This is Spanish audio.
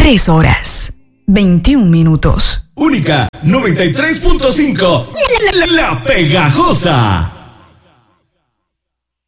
3 horas, 21 minutos. Única 93.5. La Pegajosa.